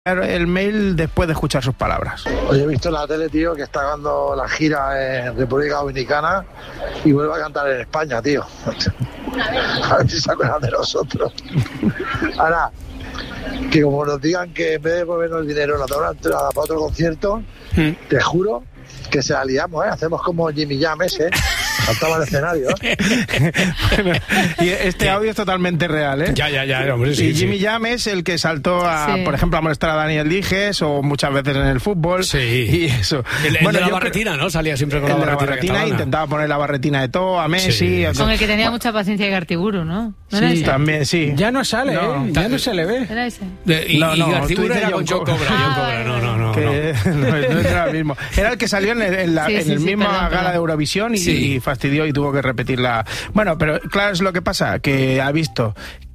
el mail después de escuchar sus palabras. Oye, he visto en la tele, tío, que está dando la gira en República Dominicana y vuelve a cantar en España, tío. A ver si se acuerdan de nosotros. Ahora, que como nos digan que en vez de movernos el dinero nos da una entrada para otro concierto, te juro que se la liamos, ¿eh? Hacemos como Jimmy Jam ese, saltamos al escenario, ¿eh? Bueno, y este audio es totalmente real, ¿eh? Ya, hombre, sí. Y Jimmy Jam es el que saltó por ejemplo, a molestar a Daniel Dijes o muchas veces en el fútbol. Sí. Y eso. El de la barretina, ¿no? Salía siempre con la barretina. Intentaba poner la barretina de todo a Messi. Sí. Con el que tenía mucha paciencia de Gartiburu, ¿no? ¿No era ese? También, sí. Ya no sale, ya no se le ve. ¿Era ese? Y Gartiburu era con John Cobra. No. No era el mismo. Era el que salió en el mismo gala de Eurovisión y fastidió y tuvo que repetirla. Bueno, pero claro, es lo que pasa, que ha visto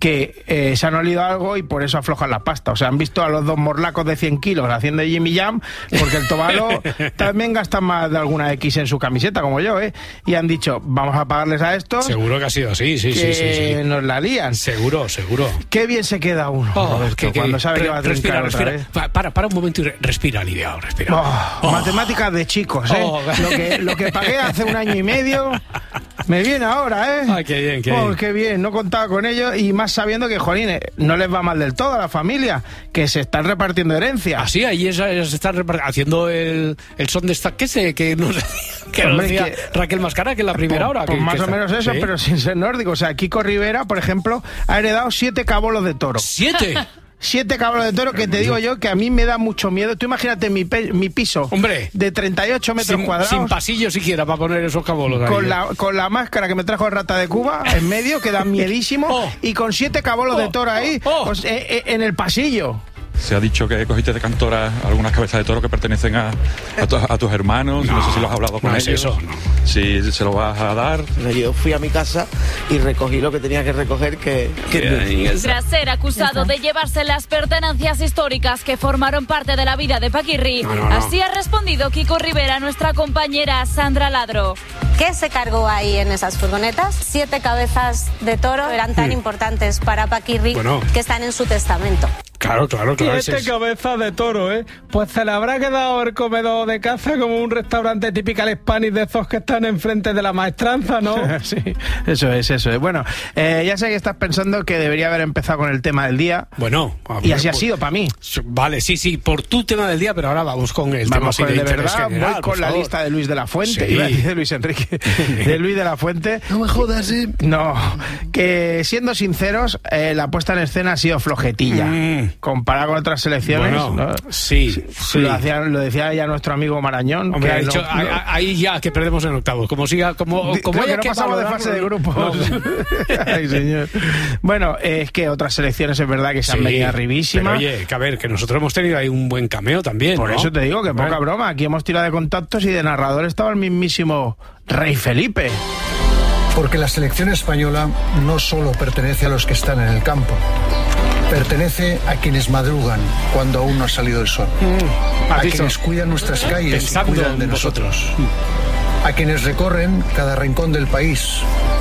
que se han olido algo y por eso aflojan la pasta. O sea, han visto a los dos morlacos de 100 kilos haciendo Jimmy Jam, porque el Tobalo también gasta más de alguna X en su camiseta, como yo, ¿eh? Y han dicho, vamos a pagarles a estos. Seguro que ha sido así, sí. Nos la lían. Seguro. Qué bien se queda uno, Roberto, cuando sabe que va a trincar otra vez. Para un momento y respira aliviado, respira. Matemáticas de chicos, ¿eh? Lo que pagué hace 1 año y medio me viene ahora, ¿eh? Ay, qué bien. Qué bien, no contaba con ello y más sabiendo que, jolín, no les va mal del todo a la familia, que se están repartiendo herencia. Así, ahí se están haciendo el son de esta que nos decía Raquel Mascara, que es la primera hora. Pues más o menos eso, ¿sí? Pero sin ser nórdico. O sea, Kiko Rivera, por ejemplo, ha heredado 7 cabolos de toro. ¿7? 7 caballos de toro, que te digo yo que a mí me da mucho miedo. Tú imagínate mi piso, hombre, de 38 metros cuadrados. Sin pasillo siquiera para poner esos cabolos ahí. Con la máscara que me trajo el Rata de Cuba en medio, que da miedísimo, y con 7 cabolos de toro ahí, pues, en el pasillo. Se ha dicho que cogiste de cantora algunas cabezas de toro que pertenecen a tus hermanos. No sé si lo has hablado con ellos. Eso, si se lo vas a dar. Yo fui a mi casa y recogí lo que tenía que recoger. Tras ser acusado de llevarse las pertenencias históricas que formaron parte de la vida de Paquirri, así ha respondido Kiko Rivera, nuestra compañera Sandra Ladro. ¿Qué se cargó ahí en esas furgonetas? 7 cabezas de toro eran tan importantes para Paquirri que están en su testamento. Claro. 7 cabezas de toro, ¿eh? Pues se le habrá quedado el comedor de caza como un restaurante typical Spanish de esos que están enfrente de la maestranza, ¿no? Sí, eso es. Bueno, ya sé que estás pensando que debería haber empezado con el tema del día. Bueno. Y así ha sido para mí. Vale, sí, por tu tema del día, pero ahora vamos con el tema con el de verdad. General, voy con la lista de Luis de la Fuente. Iba a decir de Luis Enrique. De Luis de la Fuente. No me jodas, ¿eh? No, que siendo sinceros, la puesta en escena ha sido flojetilla. Comparada con otras selecciones, ¿no? Sí. Lo decía ya nuestro amigo Marañón. Hombre, ha dicho, ahí ya que perdemos en octavos. Como haya que no pasamos de fase de grupos. Ay, señor. Bueno, es que otras selecciones es verdad que se han venido arribísimas. Pero oye, que a ver, que nosotros hemos tenido ahí un buen cameo también. Por eso te digo que poca broma. Aquí hemos tirado de contactos y de narrador estaba el mismísimo Rey Felipe. Porque la selección española no solo pertenece a los que están en el campo. Pertenece a quienes madrugan cuando aún no ha salido el sol. A quienes cuidan nuestras calles y cuidan de nosotros. A quienes recorren cada rincón del país.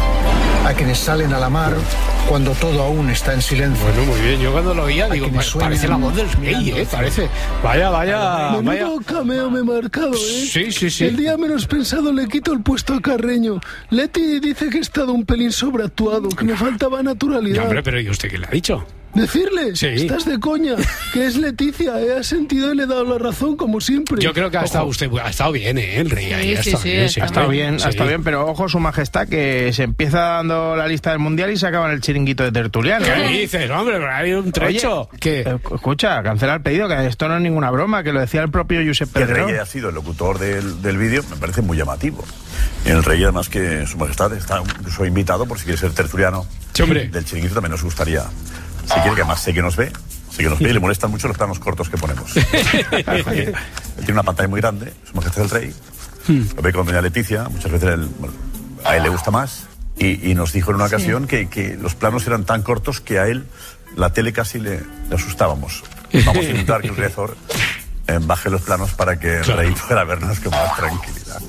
A quienes salen a la mar cuando todo aún está en silencio. Bueno, muy bien. Yo cuando lo oía digo, parece la voz del rey, parece. Vaya. Menudo cameo me he marcado, Sí. El día menos pensado le quito el puesto a Carreño. Leti dice que he estado un pelín sobreactuado, que me faltaba naturalidad. No, hombre, pero ¿y usted qué le ha dicho? Decirle, sí. Estás de coña, que es Leticia, ha sentido y le he dado la razón como siempre. Yo creo que ha estado bien, el rey. Ha estado bien, pero ojo su majestad, que se empieza dando la lista del mundial y se acaba en el chiringuito de tertuliano. ¿Qué dices, hombre? Pero hay un trecho. Oye, ¿qué? Escucha, cancela el pedido, que esto no es ninguna broma, que lo decía el propio Josep Pedrero. Que el rey ha sido el locutor del vídeo, me parece muy llamativo. Y el rey, además, que su majestad está incluso invitado, por si quiere ser tertuliano del chiringuito, también nos gustaría. Si quiere, que además sé que nos ve y le molestan mucho los planos cortos que ponemos. Él tiene una pantalla muy grande, su majestad el rey, lo ve con doña Leticia, muchas veces a él le gusta más, y nos dijo en una ocasión que los planos eran tan cortos que a él la tele casi le asustábamos. Vamos a intentar que el Rezor baje los planos para que el rey pueda vernos con más tranquilidad.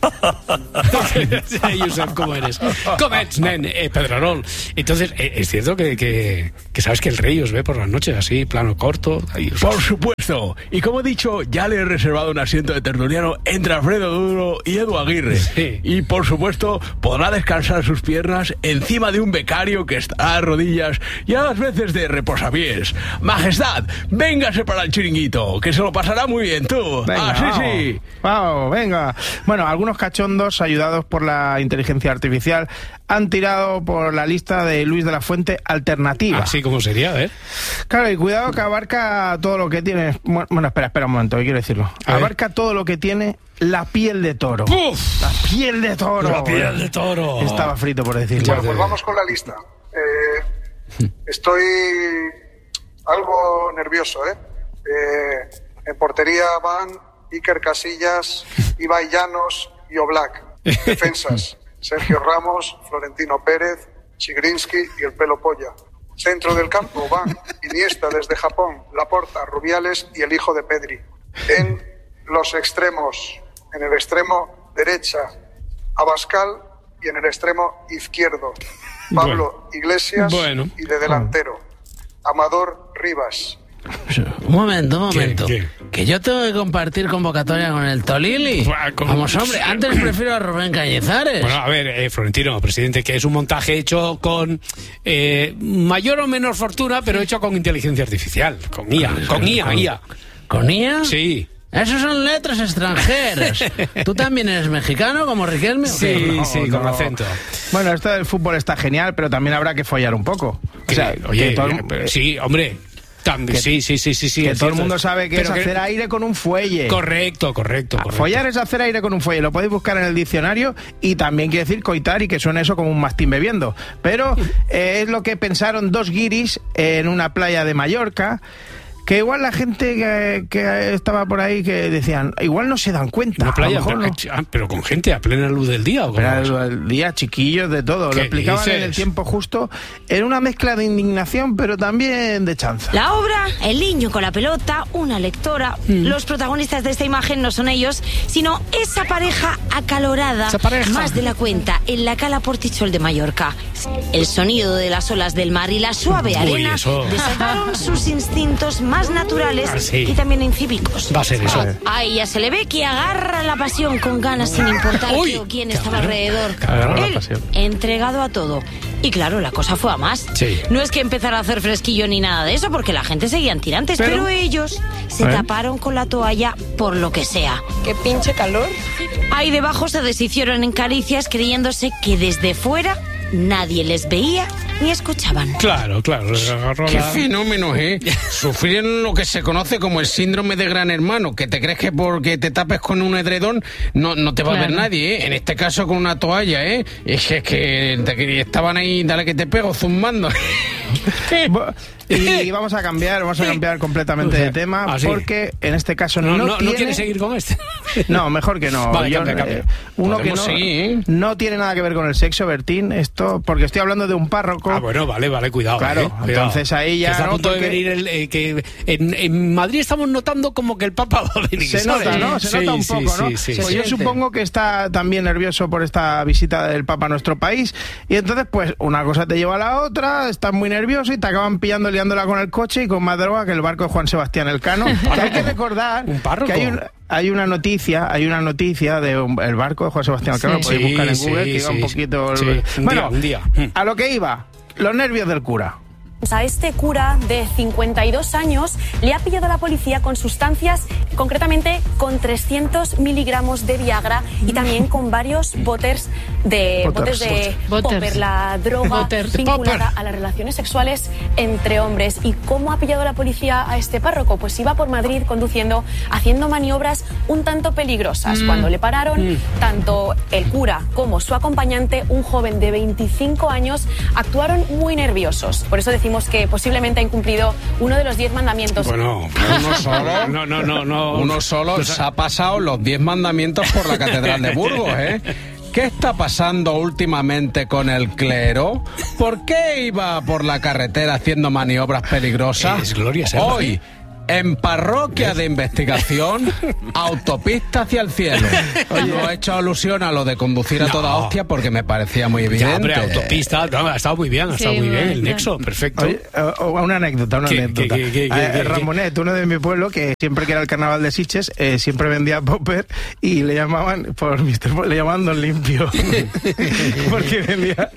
Josep, ¿cómo eres? ¿Cómo ets, nen? Pedrerol. Entonces, es cierto que sabes que el rey os ve por las noches así, plano corto. Ahí, por supuesto. Y como he dicho, ya le he reservado un asiento de tertuliano entre Alfredo Duro y Edu Aguirre. Sí. Y por supuesto, podrá descansar sus piernas encima de un becario que está a rodillas y a las veces de reposapiés. Majestad, véngase para el chiringuito, que se lo pasará muy bien tú. Venga, sí. Vamos, venga. Bueno, algunos cachondos, ayudados por la inteligencia artificial, han tirado por la lista de Luis de la Fuente alternativa. Así como sería, ¿eh? Claro, y cuidado que abarca todo lo que tiene... Bueno, espera un momento, quiero decirlo. Abarca todo lo que tiene la piel de toro. ¡Uf! La piel de toro. La piel de toro. Estaba frito por decirlo. Bueno, pues vamos con la lista. Estoy algo nervioso, en portería van Iker Casillas, Ibai Llanos y Oblak. Defensas, Sergio Ramos, Florentino Pérez, Chigrinsky y el Pelo Polla. Centro del campo van Iniesta desde Japón, Laporta, Rubiales y el hijo de Pedri. En los extremos, en el extremo derecha, Abascal, y en el extremo izquierdo, Pablo Iglesias, y de delantero, Amador Rivas. Un momento. ¿Qué? Que yo tengo que compartir convocatoria con el Tolili. Vamos, hombre, antes prefiero a Rubén Cañizares. Bueno, a ver, Florentino, presidente, que es un montaje hecho con mayor o menor fortuna, pero hecho con inteligencia artificial, con IA. ¿Con IA? Sí. Esos son letras extranjeras. ¿Tú también eres mexicano como Riquelme? Sí, con acento. Bueno, esto del fútbol está genial, pero también habrá que follar un poco. O sea, oye, sí, hombre. Sí. Que todo el mundo sabe que es hacer aire con un fuelle. Correcto. Follar es hacer aire con un fuelle. Lo podéis buscar en el diccionario y también quiere decir coitar y que suena eso como un mastín bebiendo. Pero es lo que pensaron dos guiris en una playa de Mallorca. Que igual la gente que estaba por ahí que decían, igual no se dan cuenta. Una playa, pero con gente a plena luz del día. ¿O cómo? Plena luz del día, chiquillos, de todo. Lo explicaban dices? En el tiempo justo. Era una mezcla de indignación, pero también de chanza. La obra, el niño con la pelota, una lectora. Los protagonistas de esta imagen no son ellos, sino esa pareja acalorada, más de la cuenta, en la cala Portichol de Mallorca. El sonido de las olas del mar y la suave arena desataron sus instintos más naturales y también incívicos. Va a ser eso. A ella se le ve que agarra la pasión con ganas sin importar qué o quién estaba alrededor. Él, entregado a todo. Y claro, la cosa fue a más. Sí. No es que empezara a hacer fresquillo ni nada de eso, porque la gente seguían tirantes, pero ellos se taparon con la toalla por lo que sea. ¡Qué pinche calor! Ahí debajo se deshicieron en caricias creyéndose que desde fuera nadie les veía ni escuchaban. Claro. Qué fenómeno, ¿eh? Sufrieron lo que se conoce como el síndrome de Gran Hermano, que te crees que porque te tapes con un edredón no te va a ver nadie, ¿eh? En este caso con una toalla, ¿eh? Es que estaban ahí, dale que te pego, zumbando. Y vamos a cambiar completamente de tema, porque en este caso no quieres seguir con este. No, mejor que no. Vale, cambia. Uno que no tiene nada que ver con el sexo, Bertín, esto, porque estoy hablando de un párroco. Ah, bueno, vale, cuidado. Claro, entonces ahí ya. Está a punto de venir que en Madrid estamos notando como que el Papa va a venir. Se nota, ¿no? Se nota un poco, ¿no? Sí, pues yo supongo que está también nervioso por esta visita del Papa a nuestro país, y entonces, pues, una cosa te lleva a la otra, estás muy nervioso y te acaban pillando liándola con el coche y con más droga que el barco de Juan Sebastián Elcano. Que hay que recordar que hay una noticia del barco de Juan Sebastián Elcano, lo podéis buscar en Google, que iba un poquito... Un día. A lo que iba, los nervios del cura. A este cura de 52 años le ha pillado la policía con sustancias, concretamente con 300 miligramos de Viagra y también con varios botes de popper, la droga vinculada a las relaciones sexuales entre hombres. ¿Y cómo ha pillado la policía a este párroco? Pues iba por Madrid conduciendo, haciendo maniobras un tanto peligrosas. Cuando le pararon, tanto el cura como su acompañante, un joven de 25 años, actuaron muy nerviosos. Por eso decimos que posiblemente ha incumplido uno de los 10 mandamientos. Bueno, uno solo. No. Uno solo se ha pasado los 10 mandamientos por la Catedral de Burgos, ¿eh? ¿Qué está pasando últimamente con el clero? ¿Por qué iba por la carretera haciendo maniobras peligrosas? Es Gloria Serra. Hoy, En parroquia de investigación, autopista hacia el cielo. No he hecho alusión a lo de conducir a toda hostia porque me parecía muy evidente. Ya, hombre, autopista, ha estado muy bien, el nexo, perfecto. Oye, una anécdota. Ramonet, uno de mi pueblo, que siempre que era el carnaval de Sitges, siempre vendía popper y le llamaban, le llamaban Don Limpio. Porque vendía...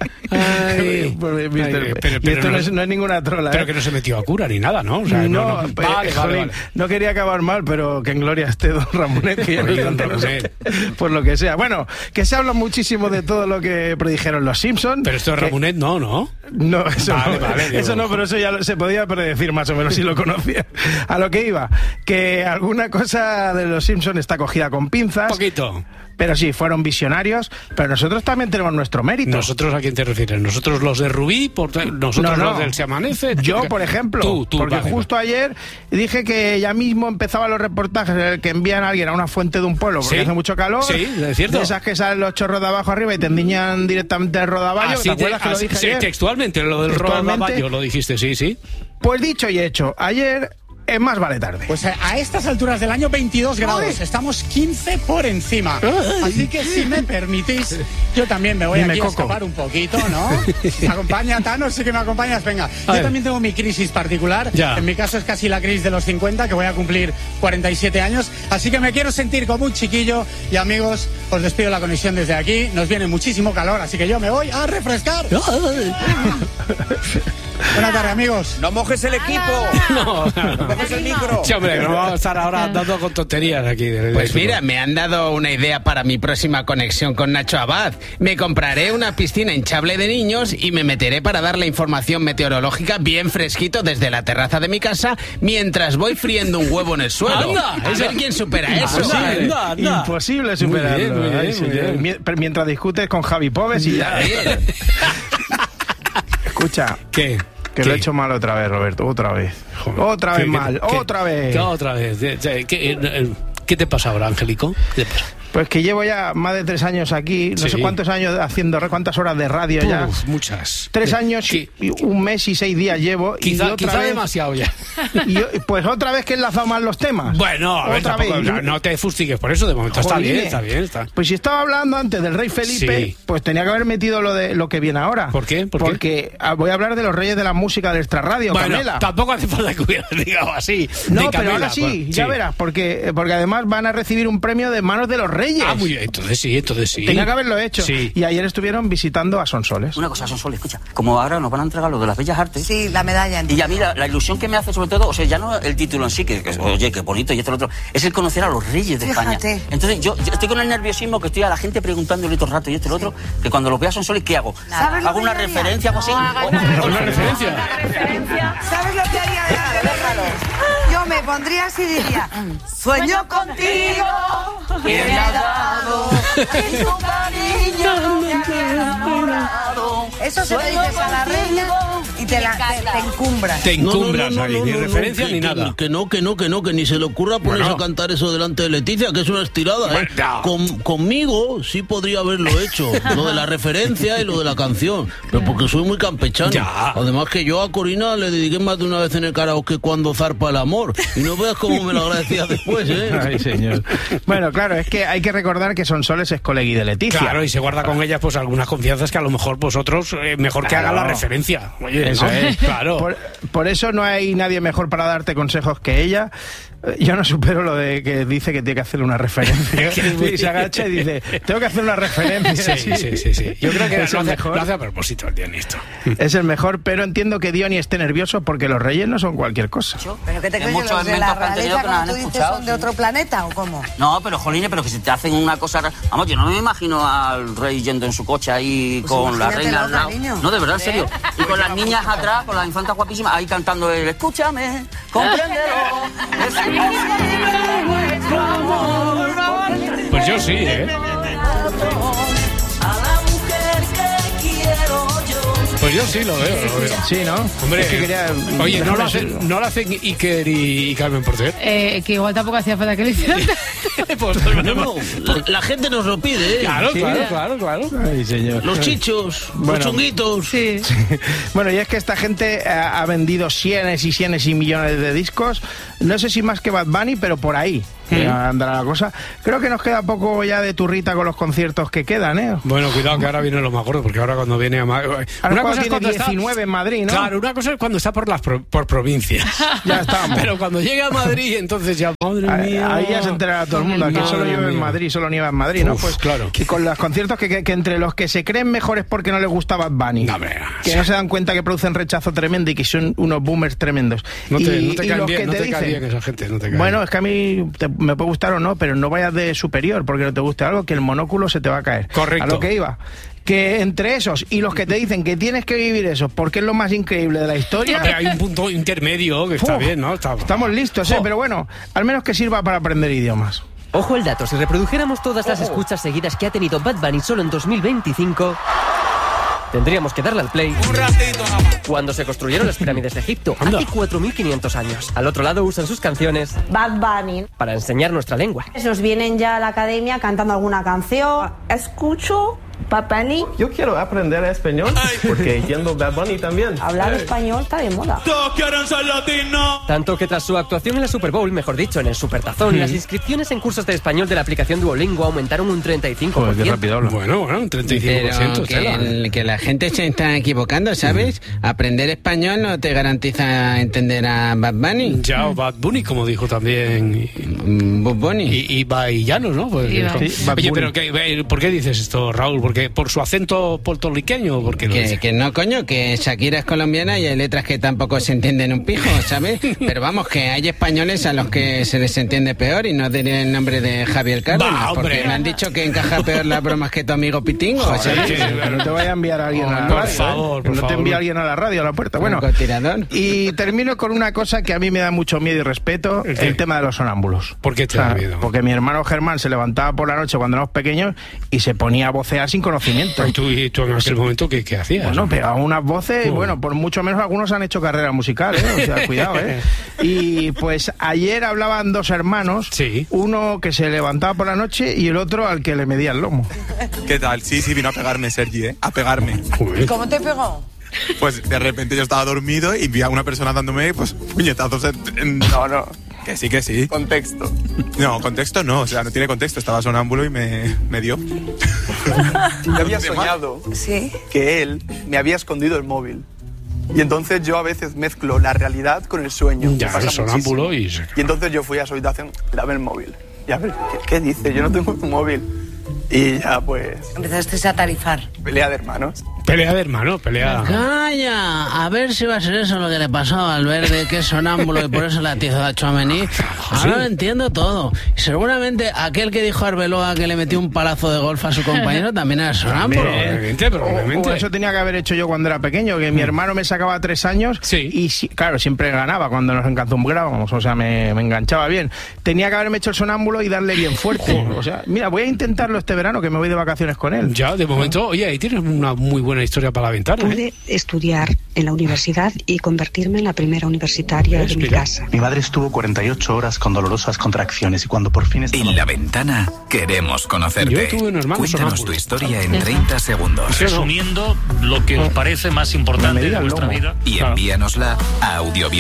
Pero no es ninguna trola. Pero que no se metió a cura ni nada, ¿no? O sea, vale. No quería acabar mal, pero que en gloria esté Don Ramonet, que ya no tanto por lo que sea. Bueno, que se habla muchísimo de todo lo que predijeron los Simpsons. Pero esto de Ramonet no. No, eso eso no, pero eso ya se podía predecir más o menos si lo conocía. A lo que iba, que alguna cosa de los Simpsons está cogida con pinzas. Poquito. Pero sí, fueron visionarios, pero nosotros también tenemos nuestro mérito. ¿Nosotros a quién te refieres? ¿Nosotros los de Rubí? ¿Nosotros los del Se Amanece? Yo, por ejemplo, porque vale, justo ayer dije que ya mismo empezaban los reportajes que envían a alguien a una fuente de un pueblo porque hace mucho calor. Sí, es cierto. De esas que salen los chorros de abajo arriba y te endiñan directamente el rodaballo. ¿Te acuerdas que lo dije ayer? Textualmente, lo del rodaballo lo dijiste, sí. Pues dicho y hecho, ayer... más vale tarde. Pues a estas alturas del año 22 grados, estamos 15 por encima. Así que si me permitís, yo también me voy aquí a escapar un poquito, ¿no? ¿Me acompaña Thanos? Sí que me acompañas, venga. Yo también tengo mi crisis particular. En mi caso es casi la crisis de los 50, que voy a cumplir 47 años. Así que me quiero sentir como un chiquillo. Y amigos, os despido la conexión desde aquí. Nos viene muchísimo calor, así que yo me voy a refrescar. Buenas tardes, amigos. No mojes el equipo. No mojes el micro. Sí, hombre, no vamos a estar ahora dando con tonterías aquí. Pues mira, me han dado una idea para mi próxima conexión con Nacho Abad. Me compraré una piscina hinchable de niños y me meteré para dar la información meteorológica bien fresquito desde la terraza de mi casa mientras voy friendo un huevo en el suelo. ¡Anda! A ver quién supera eso. Anda. Imposible superarlo. Muy bien. Mientras discutes con Javi Pobes y ya. Escucha. ¿Qué? Que lo he hecho mal otra vez, Roberto. Otra vez. Otra vez mal. Otra vez. ¿Qué te pasa ahora, Angélico? ¿Qué te pasa? Pues que llevo ya más de 3 años aquí, no sé cuántos años haciendo, cuántas horas de radio ya. Muchas. 3 años, y 1 mes y 6 días llevo. Quizá vez, demasiado ya. Pues otra vez que he enlazado mal los temas. Bueno, otra vez. No te fustigues por eso, de momento está bien. Pues si estaba hablando antes del rey Felipe, pues tenía que haber metido lo que viene ahora. ¿Por qué? Porque voy a hablar de los reyes de la música del extrarradio, bueno, Camela. Tampoco hace falta que hubieras digamos así. No, pero ahora sí, ya verás, porque además van a recibir un premio de manos de los reyes. Ah, muy bien. Entonces sí. Tenía que haberlo hecho. Sí. Y ayer estuvieron visitando a Sonsoles. Una cosa, Sonsoles, escucha. Como ahora nos van a entregar lo de las Bellas Artes. Sí, la medalla. Y a mí la ilusión que me hace, sobre todo, o sea, ya no el título en sí, que oye, qué bonito, y esto y lo otro, es el conocer a los reyes de España. Entonces, yo estoy con el nerviosismo que estoy a la gente preguntándole todo el rato y esto y lo otro, que cuando los vea Sonsoles, ¿qué hago? ¿Hago una referencia, algo así? ¿Una referencia? ¿Sabes lo que haría? Déjalo. Yo me pondría así y diría: sueño contigo, que me ha dado en tu cariño, me ha enamorado. Eso se lo dices a la reina y te encumbras. Te encumbras ahí, ni referencia ni nada. Que ni se le ocurra ponerse a cantar eso delante de Leticia, que es una estirada, Conmigo sí podría haberlo hecho, lo de la referencia y lo de la canción, pero porque soy muy campechano. Además que yo a Corina le dediqué más de una vez en el karaoke Cuando zarpa el amor, y no veas cómo me lo agradecía después, Ay, señor. Bueno, claro, es que hay que recordar que Sonsoles es colegui de Leticia. Claro, y se guarda con ella pues algunas confianzas que a lo mejor vosotros mejor que haga la referencia. Oye, eso es. Claro. Por eso no hay nadie mejor para darte consejos que ella. Yo no supero lo de que dice que tiene que hacer una referencia. Y se agacha y dice, tengo que hacer una referencia. Sí. Yo creo que es el mejor. Lo hace a propósito el Diony esto. Es el mejor, pero entiendo que Diony esté nervioso porque los reyes no son cualquier cosa. ¿Pero qué te crees, que los de la realeza, como tú dices, son de otro planeta o cómo? No, pero jolines, pero que si te hacen una cosa... Vamos, yo no me imagino al rey yendo en su coche ahí pues con la reina al lado. No, de verdad, en serio. Y con las niñas atrás, con las infantas guapísimas, ahí cantando el escúchame, compréndelo. Pues yo sí, Pues yo sí lo veo. Sí, ¿no? Hombre, es que quería... Oye, ¿no lo hacen Iker y Carmen Porter? Que igual tampoco hacía falta que lo hicieran. Pues, no, la gente nos lo pide, ¿eh? Claro, sí, claro. Ay, señor. Los chichos, los chunguitos. Sí. Bueno, y es que esta gente ha vendido cienes y millones de discos. No sé si más que Bad Bunny, pero por ahí andará la cosa. Creo que nos queda poco ya de turrita con los conciertos que quedan, ¿eh? Bueno, cuidado que ahora viene lo más gordo, porque ahora cuando viene a Madrid... Una cosa es cuando 19 está en Madrid, ¿no? Claro, una cosa es cuando está por provincias. Ya estamos. Pero cuando llega a Madrid, entonces ya, madre mía... Ahí ya se enterará todo el mundo. Aquí solo nieva en Madrid, ¿no? Pues claro. Y con los conciertos que entre los que se creen mejores porque no les gusta Bad Bunny. No se dan cuenta que producen rechazo tremendo y que son unos boomers tremendos. No te cae bien esa gente, Bueno, es que a mí me puede gustar o no, pero no vayas de superior porque no te guste algo, que el monóculo se te va a caer. Correcto. A lo que iba. Que entre esos y los que te dicen que tienes que vivir eso porque es lo más increíble de la historia... Pero hay un punto intermedio que está bien, ¿no? Estamos listos, pero bueno, al menos que sirva para aprender idiomas. Ojo el dato, si reprodujéramos todas las escuchas seguidas que ha tenido Bad Bunny solo en 2025... tendríamos que darle al play un ratito nada más. Cuando se construyeron las pirámides de Egipto, hace 4.500 años. Al otro lado usan sus canciones Bad Bunny para enseñar nuestra lengua. Nos vienen ya a la academia cantando alguna canción. Escucho Bad Bunny. Yo quiero aprender español porque entiendo Bad Bunny también. Hablar español está de moda. Todos quieren ser latinos. Tanto que tras su actuación en la Super Bowl, mejor dicho, en el Supertazón, las inscripciones en cursos de español de la aplicación Duolingo aumentaron un 35%. Joder, qué rápido habla. Bueno, un 35%. Pero que la gente se está equivocando, ¿sabes? Aprender español no te garantiza entender a Bad Bunny. Ya, o Bad Bunny, como dijo también. Bad Bunny. Y Baillanos, ¿no? Pues, oye, pero ¿por qué dices esto, Raúl? ¿Porque por su acento puertorriqueño? Que no, coño, que Shakira es colombiana y hay letras que tampoco se entienden un pijo, ¿sabes? Pero vamos, que hay españoles a los que se les entiende peor y no diré el nombre de Javier Cárdenas, porque me han dicho que encaja peor las bromas que tu amigo Pitingo. Joder, no te vaya a enviar a alguien a la radio. Por favor. No te envíe alguien a la radio, a la puerta. Bueno, y termino con una cosa que a mí me da mucho miedo y respeto, el tema de los sonámbulos. ¿Por qué te da miedo? Porque mi hermano Germán se levantaba por la noche cuando éramos pequeños y se ponía a vocear sin conocimiento. ¿Y tú en aquel momento qué hacías? Bueno, pegaba unas voces y bueno, por mucho menos algunos han hecho carrera musical, ¿eh? O sea, cuidado, ¿eh? Y pues ayer hablaban dos hermanos, uno que se levantaba por la noche y el otro al que le medía el lomo. ¿Qué tal? Sí, vino a pegarme Sergi, ¿eh? A pegarme. ¿Y cómo te pegó? Pues de repente yo estaba dormido y vi a una persona dándome pues puñetazos No. Que sí. Contexto. No, contexto no, o sea, no tiene contexto. Estaba sonámbulo y me dio. Yo había soñado que él me había escondido el móvil. Y entonces yo a veces mezclo la realidad con el sueño. Ya, el sonámbulo y entonces yo fui a su habitación, dame el móvil. Y a ver, ¿qué dice? Yo no tengo tu móvil. Y ya pues... Empezaste a tarifar. Pelea de hermanos. Calla, a ver si va a ser eso lo que le pasó al verde, que es sonámbulo y por eso la atizó a Tchouaméni. Ahora lo entiendo todo. Y seguramente aquel que dijo a Arbeloa que le metió un palazo de golf a su compañero también era sonámbulo. Probablemente. Eso tenía que haber hecho yo cuando era pequeño, que mi hermano me sacaba 3 años y claro, siempre ganaba cuando nos encanzumbrábamos, o sea, me enganchaba bien. Tenía que haberme hecho el sonámbulo y darle bien fuerte. O sea, mira, voy a intentarlo este verano que me voy de vacaciones con él. Ya, de momento, oye, ahí tienes una muy buena historia para la ventana. Pude estudiar en la universidad y convertirme en la primera universitaria de mi casa. Mi madre estuvo 48 horas con dolorosas contracciones y cuando por fin... En La Ventana queremos conocerte. Yo tuve un hermano Cuéntanos tu historia en 30 segundos. Resumiendo lo que os parece más importante de vuestra vida. Y envíanosla a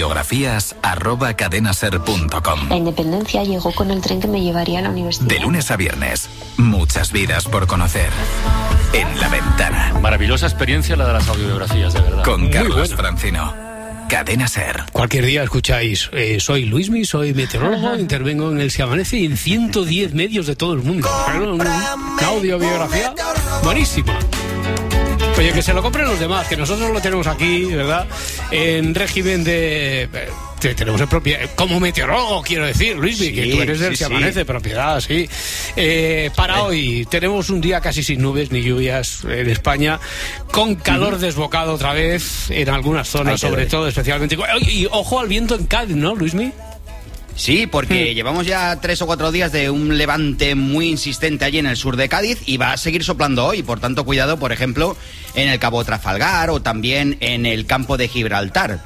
audiobiografías@cadenaser.com. La independencia llegó con el tren que me llevaría a la universidad. De lunes a viernes, muchas vidas por conocer. En La Ventana. Maravillosa experiencia la de las audiobiografías, de verdad. Con Carlos Francino. Cadena Ser. Cualquier día escucháis, soy Luismi, soy meteorólogo, intervengo en El Se Amanece y en 110 medios de todo el mundo. Una audiobiografía buenísima. Oye, que se lo compren los demás, que nosotros lo tenemos aquí, ¿verdad? En régimen de... tenemos en propiedad, como meteorólogo, quiero decir, Luismi, que tú eres del Se Amanece, propiedad, sí. Para hoy tenemos un día casi sin nubes ni lluvias en España, con calor desbocado otra vez en algunas zonas, sobre todo, especialmente. Y ojo al viento en Cádiz, ¿no, Luismi? Sí, porque llevamos ya 3 o 4 días de un levante muy insistente allí en el sur de Cádiz y va a seguir soplando hoy. Por tanto, cuidado, por ejemplo, en el Cabo Trafalgar o también en el campo de Gibraltar.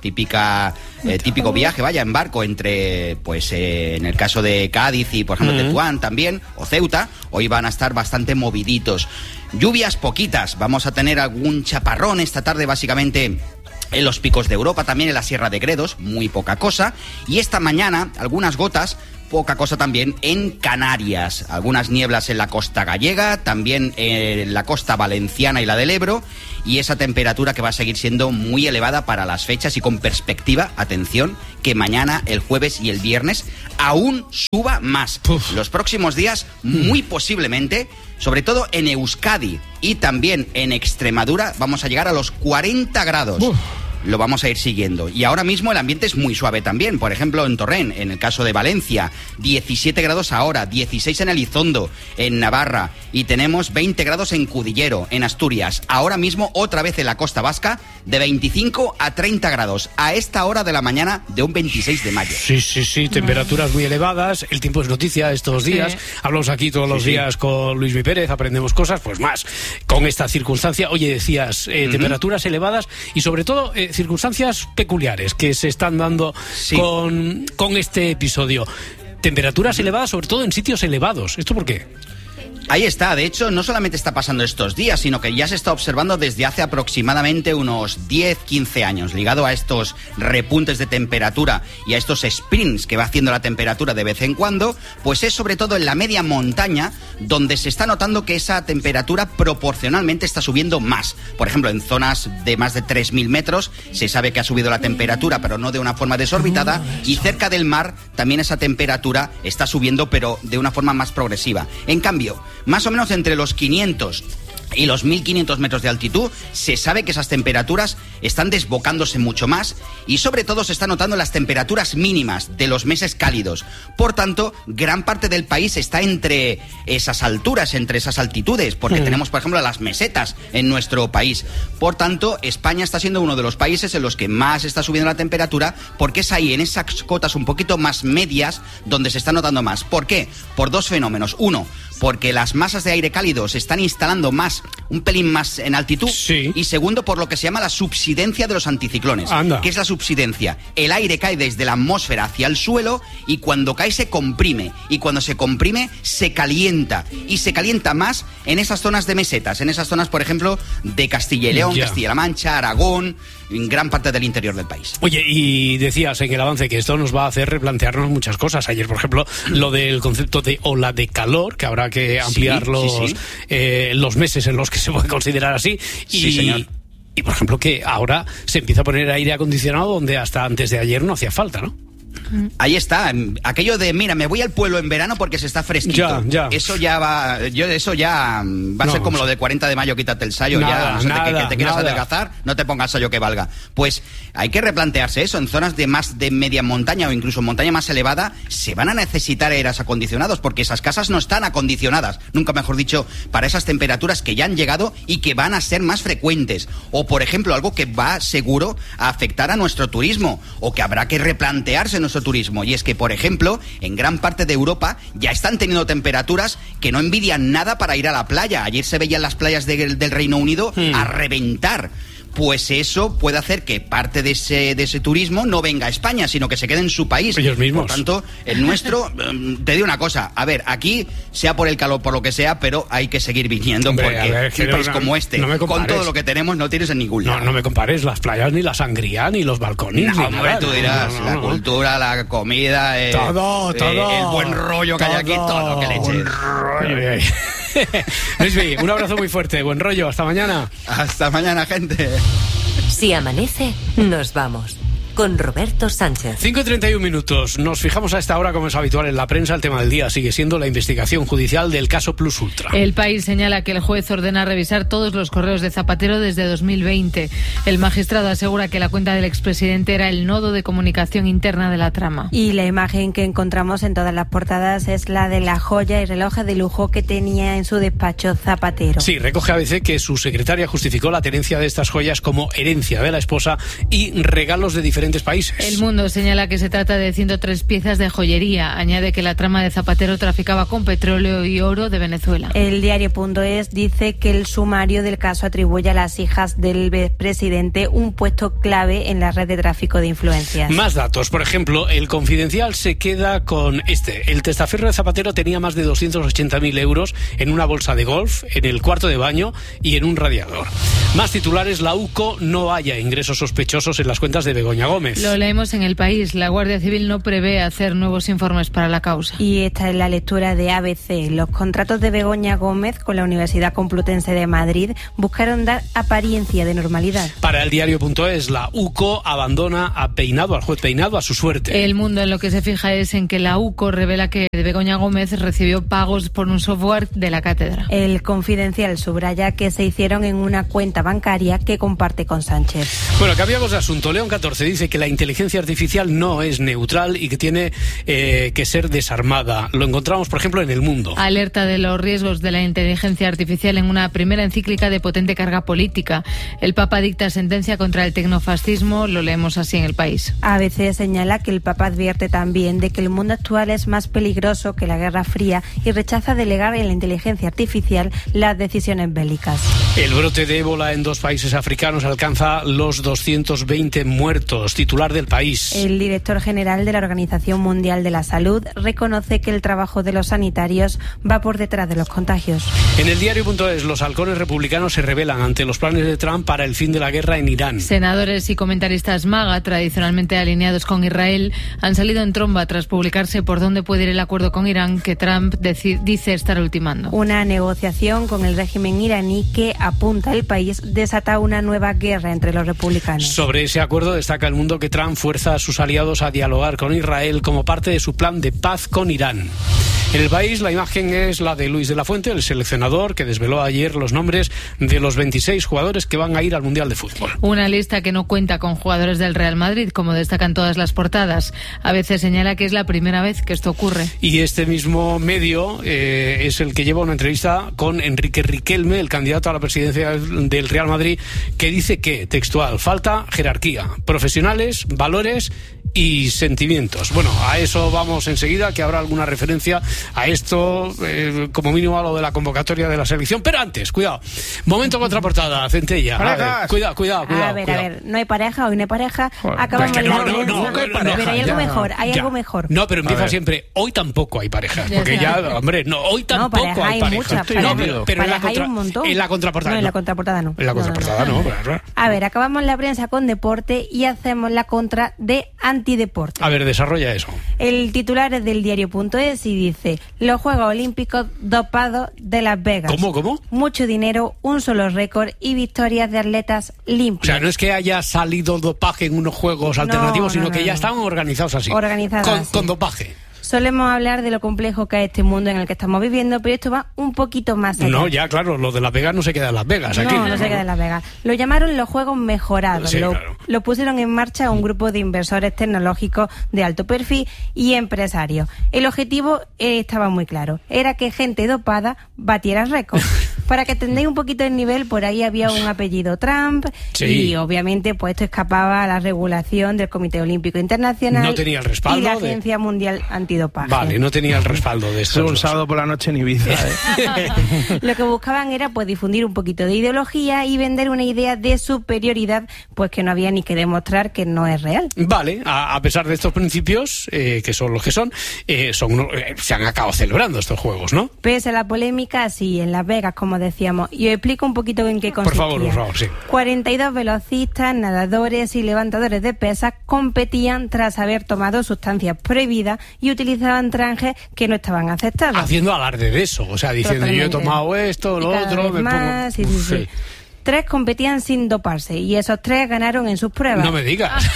Típico viaje, en barco entre, pues en el caso de Cádiz y, por ejemplo, Tetuán también, o Ceuta. Hoy van a estar bastante moviditos. Lluvias poquitas. Vamos a tener algún chaparrón esta tarde, básicamente en los picos de Europa, también en la Sierra de Gredos, muy poca cosa. Y esta mañana, algunas gotas, poca cosa también en Canarias. Algunas nieblas en la costa gallega, también en la costa valenciana y la del Ebro. Y esa temperatura que va a seguir siendo muy elevada para las fechas y con perspectiva, atención, que mañana, el jueves y el viernes aún suba más. Los próximos días, muy posiblemente, sobre todo en Euskadi y también en Extremadura, vamos a llegar a los 40 grados. Lo vamos a ir siguiendo. Y ahora mismo el ambiente es muy suave también. Por ejemplo, en Torrent, en el caso de Valencia, 17 grados ahora, 16 en Elizondo, en Navarra, y tenemos 20 grados en Cudillero, en Asturias. Ahora mismo, otra vez en la costa vasca, de 25 a 30 grados, a esta hora de la mañana de un 26 de mayo. Sí, temperaturas muy elevadas. El tiempo es noticia estos días. Hablamos aquí todos los días con Luismi Pérez, aprendemos cosas, pues más con esta circunstancia. Oye, decías, temperaturas elevadas y sobre todo circunstancias peculiares que se están dando con este episodio. Temperaturas elevadas, sobre todo en sitios elevados. ¿Esto por qué? Ahí está, de hecho, no solamente está pasando estos días, sino que ya se está observando desde hace aproximadamente unos 10-15 años, ligado a estos repuntes de temperatura y a estos sprints que va haciendo la temperatura de vez en cuando, pues es sobre todo en la media montaña donde se está notando que esa temperatura proporcionalmente está subiendo más. Por ejemplo, en zonas de más de 3.000 metros se sabe que ha subido la temperatura, pero no de una forma desorbitada, y cerca del mar también esa temperatura está subiendo, pero de una forma más progresiva. En cambio, más o menos entre los 500 y los 1.500 metros de altitud, se sabe que esas temperaturas están desbocándose mucho más y sobre todo se está notando las temperaturas mínimas de los meses cálidos. Por tanto, gran parte del país está entre esas alturas, entre esas altitudes, porque tenemos, por ejemplo, las mesetas en nuestro país. Por tanto, España está siendo uno de los países en los que más está subiendo la temperatura, porque es ahí, en esas cotas un poquito más medias, donde se está notando más. ¿Por qué? Por dos fenómenos. Uno, porque las masas de aire cálido se están instalando un pelín más en altitud. Y segundo, por lo que se llama la subsidencia de los anticiclones. ¿Qué es la subsidencia? El aire cae desde la atmósfera hacia el suelo y cuando cae se comprime. Y cuando se comprime se calienta. Y se calienta más en esas zonas de mesetas, en esas zonas, por ejemplo, de Castilla y León, Castilla-La Mancha, Aragón, en gran parte del interior del país. Oye, y decías en el avance que esto nos va a hacer replantearnos muchas cosas. Ayer, por ejemplo, lo del concepto de ola de calor, que habrá que ampliar los meses en los que se puede considerar así. Señor. Y, por ejemplo, que ahora se empieza a poner aire acondicionado donde hasta antes de ayer no hacía falta, ¿no? Ahí está, aquello de, mira, me voy al pueblo en verano porque se está fresquito. Eso ya va, va a ser como lo de 40 de mayo, quítate el sayo, que te quieras adelgazar, no te pongas sayo que valga. Pues hay que replantearse eso, en zonas de más de media montaña o incluso montaña más elevada, se van a necesitar aires acondicionados porque esas casas no están acondicionadas, nunca mejor dicho, para esas temperaturas que ya han llegado y que van a ser más frecuentes. O, por ejemplo, algo que va seguro a afectar a nuestro turismo o que habrá que replantearse nuestro turismo, y es que, por ejemplo, en gran parte de Europa ya están teniendo temperaturas que no envidian nada para ir a la playa. Ayer se veían las playas del Reino Unido a reventar. Pues eso puede hacer que parte de ese turismo no venga a España, sino que se quede en su país. Ellos mismos. Por tanto, el nuestro, te digo una cosa, a ver, aquí, sea por el calor, por lo que sea, pero hay que seguir viniendo, porque un país como este, con todo lo que tenemos, no tienes en ningún lado. No me compares las playas, ni la sangría, ni los balcones. No, hombre, tú dirás, la cultura, la comida, todo. El buen rollo que hay aquí, todo que le eches. Luismi, un abrazo muy fuerte, buen rollo, hasta mañana. Hasta mañana, gente. Si amanece, nos vamos. Con Roberto Sánchez. 5:31 minutos. Nos fijamos a esta hora, como es habitual en la prensa. El tema del día sigue siendo la investigación judicial del caso Plus Ultra. El País señala que el juez ordena revisar todos los correos de Zapatero desde 2020. El magistrado asegura que la cuenta del expresidente era el nodo de comunicación interna de la trama. Y la imagen que encontramos en todas las portadas es la de la joya y relojes de lujo que tenía en su despacho Zapatero. Sí, recoge ABC que su secretaria justificó la tenencia de estas joyas como herencia de la esposa y regalos de diferentes diferentes países. El Mundo señala que se trata de 103 piezas de joyería. Añade que la trama de Zapatero traficaba con petróleo y oro de Venezuela. El diario.es dice que el sumario del caso atribuye a las hijas del presidente un puesto clave en la red de tráfico de influencias. Más datos. Por ejemplo, el Confidencial se queda con este. El testaferro de Zapatero tenía más de 280.000 euros en una bolsa de golf, en el cuarto de baño y en un radiador. Más titulares. La UCO no haya ingresos sospechosos en las cuentas de Begoña Gómez. Lo leemos en El País. La Guardia Civil no prevé hacer nuevos informes para la causa. Y esta es la lectura de ABC. Los contratos de Begoña Gómez con la Universidad Complutense de Madrid buscaron dar apariencia de normalidad. Para el diario.es, la UCO abandona al juez Peinado a su suerte. El Mundo en lo que se fija es en que la UCO revela que Begoña Gómez recibió pagos por un software de la cátedra. El Confidencial subraya que se hicieron en una cuenta bancaria que comparte con Sánchez. Bueno, cambiamos de asunto. León 14 dice que la inteligencia artificial no es neutral y que tiene que ser desarmada. Lo encontramos, por ejemplo, en El Mundo. Alerta de los riesgos de la inteligencia artificial en una primera encíclica de potente carga política. El Papa dicta sentencia contra el tecnofascismo, lo leemos así en El País. ABC señala que el Papa advierte también de que el mundo actual es más peligroso que la Guerra Fría y rechaza delegar en la inteligencia artificial las decisiones bélicas. El brote de ébola en 2 países africanos alcanza los 220 muertos. Titular del País. El director general de la Organización Mundial de la Salud reconoce que el trabajo de los sanitarios va por detrás de los contagios. En el diario.es, los halcones republicanos se rebelan ante los planes de Trump para el fin de la guerra en Irán. Senadores y comentaristas MAGA, tradicionalmente alineados con Israel, han salido en tromba tras publicarse por dónde puede ir el acuerdo con Irán que Trump dice estar ultimando. Una negociación con el régimen iraní que, apunta el País, desata una nueva guerra entre los republicanos. Sobre ese acuerdo destaca El Mundo que Trump fuerza a sus aliados a dialogar con Israel como parte de su plan de paz con Irán. En El País, la imagen es la de Luis de la Fuente, el seleccionador que desveló ayer los nombres de los 26 jugadores que van a ir al Mundial de Fútbol. Una lista que no cuenta con jugadores del Real Madrid, como destacan todas las portadas. A veces señala que es la primera vez que esto ocurre. Y este mismo medio es el que lleva una entrevista con Enrique Riquelme, el candidato a la presidencia del Real Madrid, que dice que, textual, falta jerarquía, profesionales, valores y sentimientos. Bueno, a eso vamos enseguida, que habrá alguna referencia a esto, como mínimo a lo de la convocatoria de la selección. Pero antes, cuidado, momento contraportada, Centella. Cuidado. A ver, no hay pareja, hoy no hay pareja. Acabamos de pero hay algo mejor, algo mejor. No, pero empieza siempre, hoy tampoco hay pareja. Porque ya, hombre, no, hoy tampoco hay pareja. No, pero hay un montón. En la contraportada. No, en la contraportada no. En la contraportada no. A ver, acabamos la prensa con deporte y hacemos la contra de antideporte. A ver, desarrolla eso. El titular es del diario.es y dice: los Juegos Olímpicos dopados de Las Vegas. ¿Cómo? Mucho dinero, un solo récord y victorias de atletas limpios. O sea, no es que haya salido dopaje en unos juegos alternativos, sino que ya estaban organizados así. Con dopaje. Solemos hablar de lo complejo que es este mundo en el que estamos viviendo, pero esto va un poquito más allá. No, ya claro, lo de Las Vegas no se queda en Las Vegas. Aquí. No se queda en Las Vegas. Lo llamaron los Juegos Mejorados. Sí, claro. Lo pusieron en marcha un grupo de inversores tecnológicos de alto perfil y empresarios. El objetivo estaba muy claro. Era que gente dopada batiera récords. Para que entendáis un poquito el nivel, por ahí había un apellido Trump y obviamente pues esto escapaba a la regulación del Comité Olímpico Internacional. No tenía el respaldo y la Agencia Mundial Antidopaje. Vale, no tenía el respaldo de esto. Un sábado por la noche en Ibiza. Lo que buscaban era pues difundir un poquito de ideología y vender una idea de superioridad, pues que no había ni que demostrar que no es real. Vale, a pesar de estos principios, que son los que son, se han acabado celebrando estos juegos, ¿no? Pese a la polémica, sí, en Las Vegas, como decíamos. Y os explico un poquito en qué consistía. Por favor, sí. 42 velocistas, nadadores y levantadores de pesas competían tras haber tomado sustancias prohibidas y utilizaban trajes que no estaban aceptados. Haciendo alarde de eso, o sea, diciendo yo he tomado esto, lo otro, me pongo... Sí. 3 competían sin doparse y esos 3 ganaron en sus pruebas. No me digas.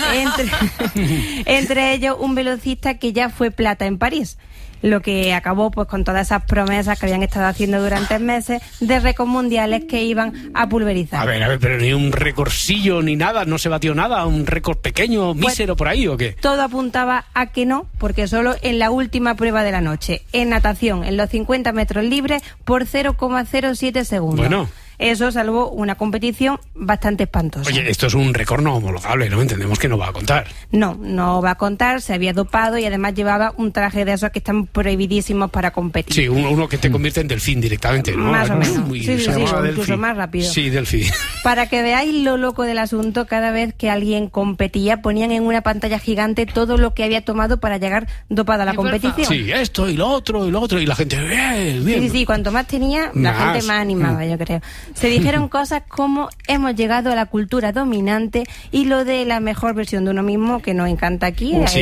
Entre ellos un velocista que ya fue plata en París. Lo que acabó pues con todas esas promesas que habían estado haciendo durante meses de récords mundiales que iban a pulverizar. A ver, pero ni un récordcillo ni nada, no se batió nada, un récord pequeño, mísero por ahí, ¿o qué? Todo apuntaba a que no, porque solo en la última prueba de la noche, en natación, en los 50 metros libres, por 0,07 segundos. Bueno. Eso salvo una competición bastante espantosa. Oye, esto es un récord no homologable, ¿no? Entendemos que no va a contar. No va a contar, se había dopado y además llevaba un traje de esos que están prohibidísimos para competir. Sí, uno que te convierte en delfín directamente, ¿no? Más o menos. Sí, incluso más rápido. Sí, delfín. Para que veáis lo loco del asunto, cada vez que alguien competía ponían en una pantalla gigante todo lo que había tomado para llegar dopado a la competición. Sí, esto y lo otro, y la gente, bien. Sí, cuanto más tenía, la gente más animaba, yo creo. Se dijeron cosas como hemos llegado a la cultura dominante y lo de la mejor versión de uno mismo que nos encanta aquí. Sí,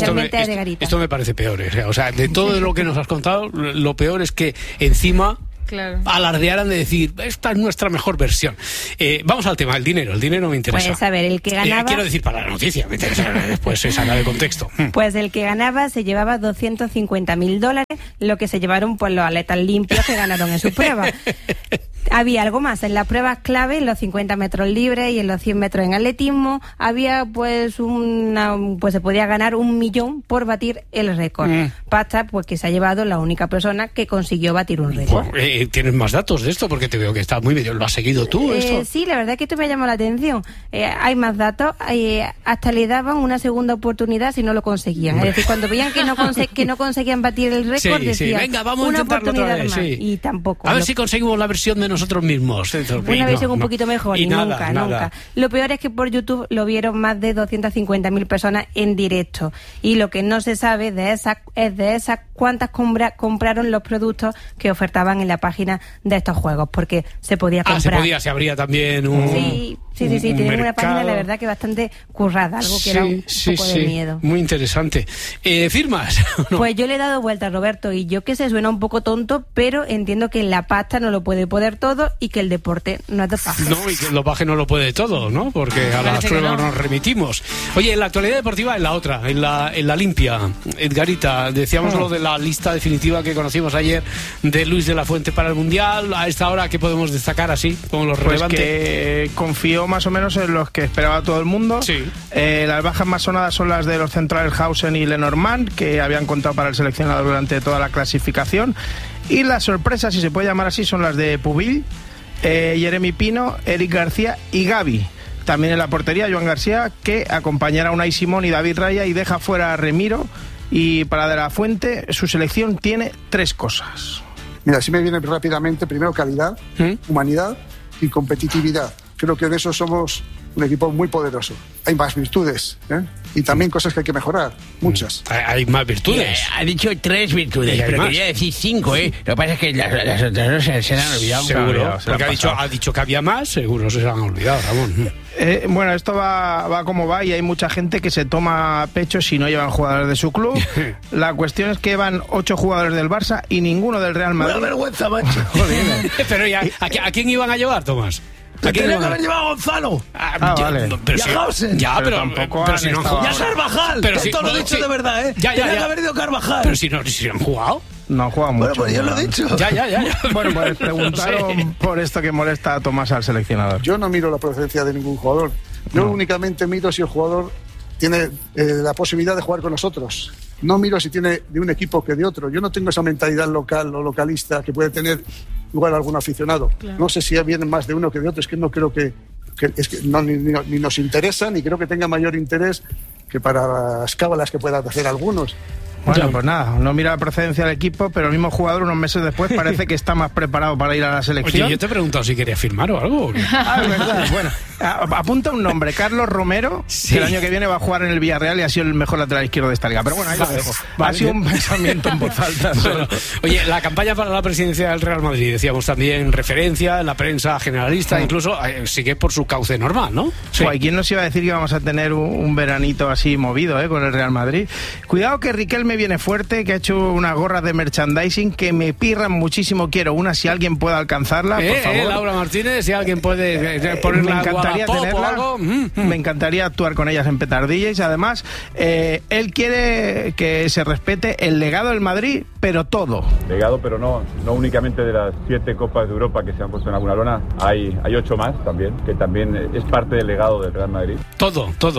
esto me parece peor. O sea, de todo lo que nos has contado, lo peor es que encima... Claro. Alardearan de decir, esta es nuestra mejor versión. Vamos al tema, el dinero me interesa. Pues a ver, el que ganaba... quiero decir, para la noticia, me interesa, después se saca de contexto. Pues el que ganaba se llevaba $250,000, lo que se llevaron pues los atletas limpios que ganaron en sus pruebas. Había algo más, en las pruebas clave, en los 50 metros libres y en los 100 metros en atletismo, había pues se podía ganar 1 millón por batir el récord. Pasta, pues que se ha llevado la única persona que consiguió batir un récord. ¿Tienes más datos de esto? Porque te veo que está muy medio. ¿Lo has seguido tú esto? Sí, la verdad es que esto me llamó la atención. Hay más datos, hasta le daban una segunda oportunidad si no lo conseguían. Es decir, cuando veían que no conseguían batir el récord, decían, venga, vamos a intentarlo otra vez. Más. Y tampoco. A ver si conseguimos la versión de nosotros mismos. Una versión un poquito mejor y nunca. Lo peor es que por YouTube lo vieron más de 250.000 personas en directo. Y lo que no se sabe de esas cuántas compraron los productos que ofertaban en la página de estos juegos, porque se podía comprar. Se abría también un... Sí, tienen una página, la verdad, que bastante currada, algo que era un poco de miedo. Muy interesante. ¿Firmas? ¿No? Pues yo le he dado vuelta, Roberto, y yo que sé, suena un poco tonto, pero entiendo que la pasta no lo puede poder todo y que el deporte no es dopaje. No, y que el dopaje no lo puede todo, ¿no? Porque a las pruebas nos remitimos. Oye, en la actualidad deportiva, en la otra, en la limpia, Edgarita, decíamos lo de la lista definitiva que conocimos ayer de Luis de la Fuente para el Mundial. A esta hora, ¿qué podemos destacar así, como lo relevante? Pues que confió más o menos en los que esperaba todo el mundo. Sí. Las bajas más sonadas son las de los centrales Hausen y Lenormand, que habían contado para el seleccionador durante toda la clasificación. Y las sorpresas, si se puede llamar así, son las de Pubil, Jeremy Pino, Eric García y Gavi. También en la portería, Joan García, que acompañará a Unai Simón y David Raya y deja fuera a Remiro. Y para De la Fuente, su selección tiene 3 cosas. Mira, si me viene rápidamente, primero calidad, humanidad y competitividad. Creo que en eso somos un equipo muy poderoso. Hay más virtudes, y también cosas que hay que mejorar, muchas. Hay más virtudes. Ha dicho 3 virtudes, pero más. quería decir 5, Lo que pasa es que las otras se han olvidado. Seguro, porque ha dicho que había más, seguro se han olvidado, Ramón. Bueno, esto va como va y hay mucha gente que se toma pecho si no llevan jugadores de su club. La cuestión es que van 8 jugadores del Barça y ninguno del Real Madrid. Una vergüenza, macho. Pero ¿a quién iban a llevar, Tomás? Tenía que haber llevado a Gonzalo. Vale. Y a Hausen. Pero si no han jugado. Y a Carvajal. Esto lo he dicho de verdad, Tenía que haber ido Carvajal. Pero si no han jugado. No han jugado mucho. Bueno, pues yo lo he dicho. Ya. Bueno, pues preguntaron por esto que molesta a Tomás al seleccionador. Yo no miro la procedencia de ningún jugador. Yo únicamente miro si el jugador tiene la posibilidad de jugar con nosotros. No miro si tiene de un equipo que de otro. Yo no tengo esa mentalidad local o localista que puede tener igual algún aficionado. Claro. No sé si vienen más de uno que de otro. Es que no creo que ni nos interesa, ni creo que tenga mayor interés que para las cábalas que puedan hacer algunos. Bueno, pues nada, no mira la procedencia del equipo, pero el mismo jugador unos meses después parece que está más preparado para ir a la selección. Oye, yo te he preguntado si quería firmar o algo. Es verdad. Bueno, apunta un nombre, Carlos Romero, que el año que viene va a jugar en el Villarreal y ha sido el mejor lateral izquierdo de esta liga. Pero bueno, ahí lo dejo. Ha sido un pensamiento en voz alta. Bueno, oye, la campaña para la presidencia del Real Madrid, decíamos también referencia en la prensa generalista, incluso sigue por su cauce normal, ¿no? Sí. ¿Quién nos iba a decir que vamos a tener un veranito así movido con el Real Madrid? Cuidado que Riquelme viene fuerte, que ha hecho unas gorras de merchandising que me pirran muchísimo. Quiero una, si alguien puede alcanzarla, por favor. Laura Martínez, si alguien puede ponerla, me encantaría tenerla. Algo. Me encantaría actuar con ellas en petardillas. Además, él quiere que se respete el legado del Madrid, pero todo. Legado, pero no únicamente de las 7 Copas de Europa que se han puesto en alguna lona. Hay 8 más también, que también es parte del legado del Real Madrid. Todo.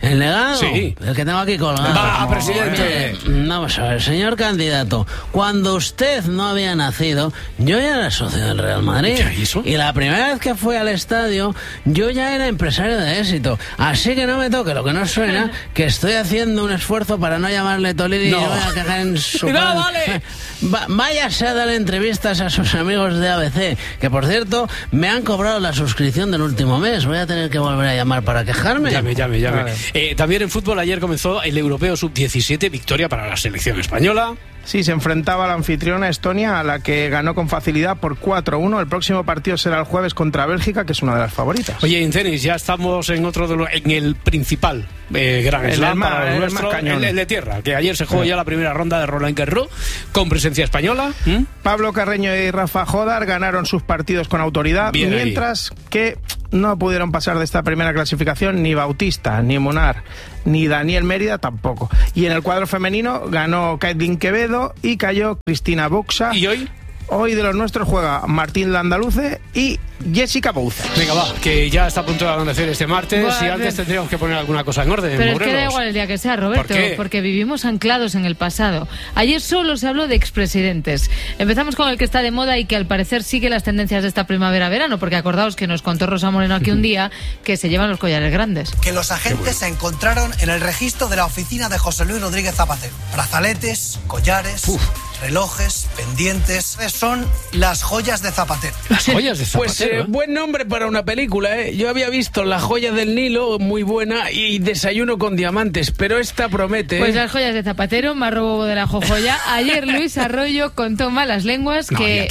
¿El legado? Sí. El que tengo aquí colgado. Va, presidente. Vamos a ver, señor candidato. Cuando usted no había nacido, yo ya era socio del Real Madrid. Y la primera vez que fui al estadio, yo ya era empresario de éxito. Así que no me toque lo que no suena, que estoy haciendo un esfuerzo para no llamarle Tolidi y no voy a cagar en su... ¡No, vale! Váyase a dar entrevistas a sus amigos de ABC, que por cierto, me han cobrado la suscripción del último mes. Voy a tener que volver a llamar para quejarme. Llame. Vale. También en fútbol ayer comenzó el Europeo Sub-17, victoria para la selección española. Sí, se enfrentaba a la anfitriona Estonia, a la que ganó con facilidad por 4-1. El próximo partido será el jueves contra Bélgica, que es una de las favoritas. Oye, en tenis ya estamos en el principal Grand Slam para los nuestros, el de tierra, que ayer se jugó ya la primera ronda de Roland Garros con presencia española. Pablo Carreño y Rafa Jodar ganaron sus partidos con autoridad, bien mientras que no pudieron pasar de esta primera clasificación ni Bautista, ni Munar, ni Daniel Mérida tampoco. Y en el cuadro femenino ganó Caitlin Quevedo y cayó Cristina Buxa. ¿Y hoy? Hoy de los nuestros juega Martín Landaluce y Jessica Bouza. Venga, va, que ya está a punto de amanecer este martes. Bueno, y antes tendríamos que poner alguna cosa en orden. Pero es que da igual el día que sea, Roberto. ¿Por qué? Porque vivimos anclados en el pasado. Ayer solo se habló de expresidentes. Empezamos con el que está de moda y que al parecer sigue las tendencias de esta primavera-verano, porque acordaos que nos contó Rosa Moreno aquí un día que se llevan los collares grandes. Que los agentes se encontraron en el registro de la oficina de José Luis Rodríguez Zapatero. Brazaletes, collares... relojes, pendientes, son las joyas de Zapatero. Las joyas de Pues Zapatero. buen nombre para una película, ¿eh? Yo había visto La joya del Nilo, muy buena, y Desayuno con diamantes, pero esta promete. Pues las joyas de Zapatero, más robo de la jojoya. Ayer Luis Arroyo contó malas lenguas que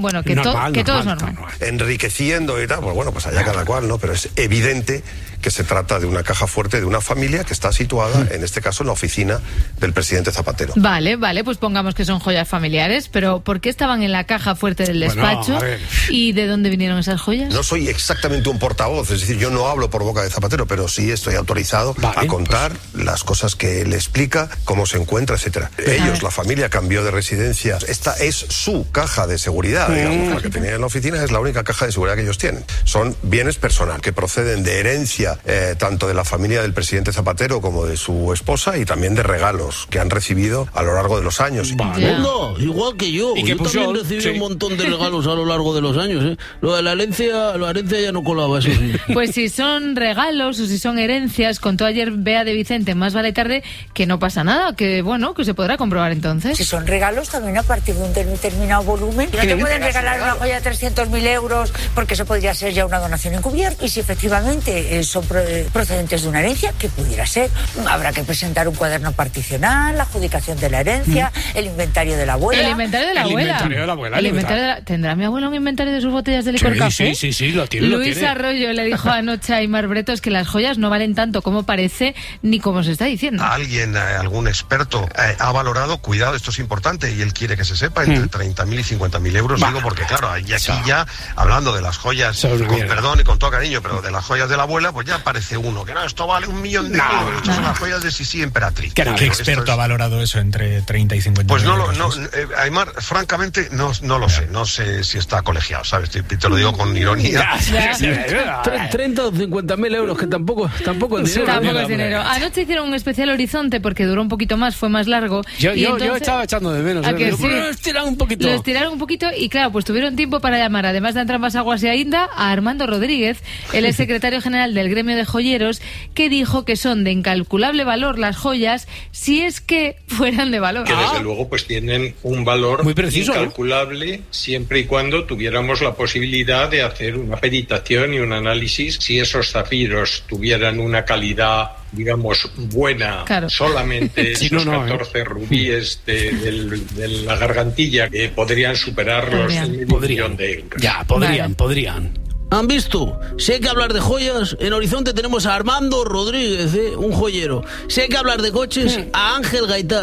todo es normal. Enriqueciendo y tal, pues bueno, pues allá cada cual, ¿no? Pero es evidente que se trata de una caja fuerte de una familia que está situada, en este caso, en la oficina del presidente Zapatero. Vale, pues pongamos que son joyas familiares, pero ¿por qué estaban en la caja fuerte del despacho? ¿Y de dónde vinieron esas joyas? No soy exactamente un portavoz, es decir, yo no hablo por boca de Zapatero, pero sí estoy autorizado a contar las cosas que él explica, cómo se encuentra, etcétera. Ellos, la familia, cambió de residencia. Esta es su caja de seguridad, digamos, la que tenían en la oficina es la única caja de seguridad que ellos tienen. Son bienes personales que proceden de herencia tanto de la familia del presidente Zapatero como de su esposa y también de regalos que han recibido a lo largo de los años. No, igual que yo. ¿Y yo también recibí un montón de regalos a lo largo de los años, ¿eh? Lo de la herencia ya no colaba, eso sí. Pues si son regalos o si son herencias, contó ayer Bea de Vicente, más vale tarde, que no pasa nada, que bueno, que se podrá comprobar entonces. Si son regalos, también a partir de un determinado volumen. No te pueden regalar una joya de 300.000 euros porque eso podría ser ya una donación encubierta. Y si efectivamente son procedentes de una herencia, que pudiera ser, habrá que presentar un cuaderno particional, la adjudicación de la herencia, el inventario de la abuela. El inventario de la abuela. ¿Tendrá mi abuela un inventario de sus botellas de licor café? Sí, lo tiene. Luis Arroyo le dijo anoche a Aimar Bretos que las joyas no valen tanto como parece ni como se está diciendo. Alguien, algún experto, ha valorado, cuidado, esto es importante y él quiere que se sepa, entre 30.000 y 50.000 euros, digo, porque claro, y aquí ya, hablando de las joyas, con perdón y con todo cariño, pero de las joyas de la abuela, pues ya parece uno, que no, esto vale 1 millón de euros, estas son las joyas de Sisi Emperatriz. ¿Qué experto ha valorado eso entre 30 y 50 pues euros? Aimar, francamente, no lo sé, no sé si está colegiado, ¿sabes? Te lo digo con ironía. 30 o 50.000 euros, que tampoco es dinero. Tampoco es dinero. Anoche hicieron un especial Horizonte porque duró un poquito más, fue más largo. Yo estaba echando de menos. Lo estiraron un poquito. Lo estiraron un poquito y claro, pues tuvieron tiempo para llamar, además de Entrambas Aguas y Ainda, a Armando Rodríguez, el ex secretario general del gremio de joyeros, que dijo que son de incalculable valor las joyas si es que fueran de valor. Que desde luego pues tienen un valor muy preciso, incalculable, siempre y cuando tuviéramos la posibilidad de hacer una peritación y un análisis si esos zafiros tuvieran una calidad, digamos, buena, solamente esos 14 rubíes de la gargantilla que podrían superar los $500,000 de euros. Ya, podrían. ¿Han visto? Si hay que hablar de joyas, en Horizonte tenemos a Armando Rodríguez, un joyero. Si hay que hablar de coches, a Ángel Gaitán.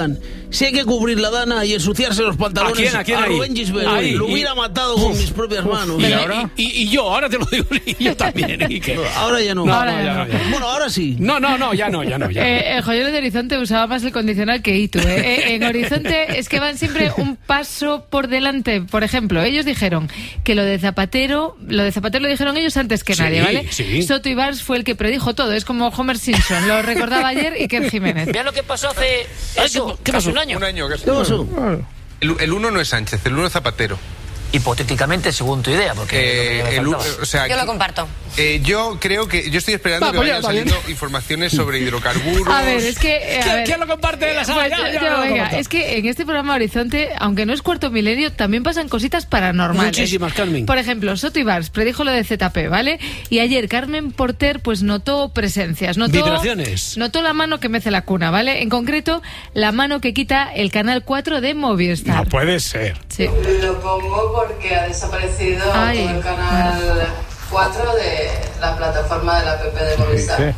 Si hay que cubrir la dana y ensuciarse los pantalones ¿A quién Rubén Gisbert, lo hubiera matado con mis propias manos. ¿Y ahora? Y yo, ahora te lo digo, y yo también. Ahora ya no. Bueno, ahora sí. No, ya no. El joyero de Horizonte usaba más el condicional que Itu. En Horizonte es que van siempre un paso por delante. Por ejemplo, ellos dijeron que lo de Zapatero lo dijeron ellos antes que nadie, ¿vale? Sí. Soto Ibars fue el que predijo todo. Es como Homer Simpson, lo recordaba ayer Iker Jiménez. Mira lo que pasó hace ¿Qué pasó? un año. ¿Qué pasó? El uno no es Sánchez, el uno es Zapatero. Hipotéticamente, según tu idea, porque yo lo comparto. Yo creo que yo estoy esperando que vayan saliendo informaciones sobre hidrocarburos. A ver, es que ¿quién lo comparte de la sala? Venga, es que en este programa Horizonte, aunque no es Cuarto Milenio, también pasan cositas paranormales. Muchísimas, Carmen. Por ejemplo, Soto Ibars predijo lo de ZP, ¿vale? Y ayer Carmen Porter pues notó presencias, vibraciones. Notó la mano que mece la cuna, ¿vale? En concreto, la mano que quita el canal 4 de Movistar. No puede ser. Sí. Lo pongo porque ha desaparecido todo el canal 4 de la plataforma de la app de Movistar.